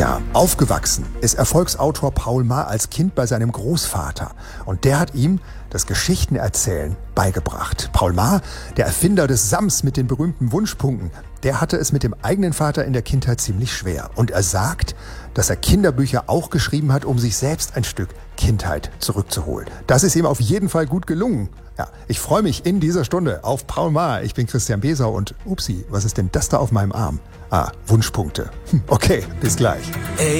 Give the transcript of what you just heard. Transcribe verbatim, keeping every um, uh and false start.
Tja, aufgewachsen ist Erfolgsautor Paul Maar als Kind bei seinem Großvater. Und der hat ihm das Geschichtenerzählen beigebracht. Paul Maar, der Erfinder des Sams mit den berühmten Wunschpunkten, der hatte es mit dem eigenen Vater in der Kindheit ziemlich schwer. Und er sagt, dass er Kinderbücher auch geschrieben hat, um sich selbst ein Stück Kindheit zurückzuholen. Das ist ihm auf jeden Fall gut gelungen. Ja, ich freue mich in dieser Stunde auf Paul Maar. Ich bin Christian Besau und upsi, was ist denn das da auf meinem Arm? Ah, Wunschpunkte. Hm, okay, bis gleich. A